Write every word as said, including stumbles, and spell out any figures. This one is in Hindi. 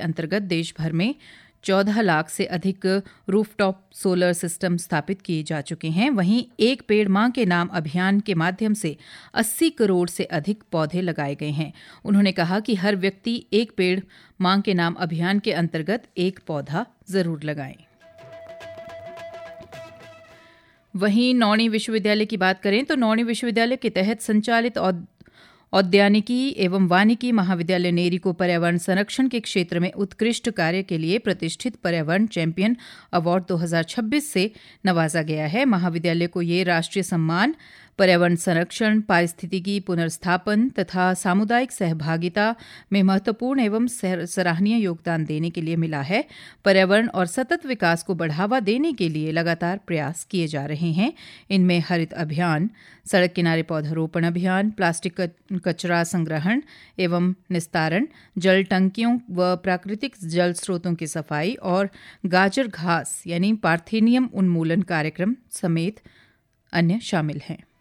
अंतर्गत देश भर में चौदह लाख से अधिक रूफटॉप सोलर सिस्टम स्थापित किए जा चुके हैं। वहीं एक पेड़ मां के नाम अभियान के माध्यम से अस्सी करोड़ से अधिक पौधे लगाए गए हैं। उन्होंने कहा कि हर व्यक्ति एक पेड़ मां के नाम अभियान के अंतर्गत एक पौधा जरूर लगाएं। वहीं नौणी विश्वविद्यालय की बात करें तो नौणी विश्वविद्यालय के तहत संचालित औद्यानिकी एवं वानिकी महाविद्यालय नेरी को पर्यावरण संरक्षण के क्षेत्र में उत्कृष्ट कार्य के लिए प्रतिष्ठित पर्यावरण चैंपियन अवार्ड दो हज़ार छब्बीस से नवाजा गया है। महाविद्यालय को ये राष्ट्रीय सम्मान पर्यावरण संरक्षण, पारिस्थितिकी पुनर्स्थापन तथा सामुदायिक सहभागिता में महत्वपूर्ण एवं सराहनीय योगदान देने के लिए मिला है। पर्यावरण और सतत विकास को बढ़ावा देने के लिए लगातार प्रयास किए जा रहे हैं। इनमें हरित अभियान, सड़क किनारे पौधारोपण अभियान, प्लास्टिक कचरा संग्रहण एवं निस्तारण, जल टंकियों व प्राकृतिक जल स्रोतों की सफाई और गाजर घास यानी पार्थेनियम उन्मूलन कार्यक्रम समेत अन्य शामिल हैं।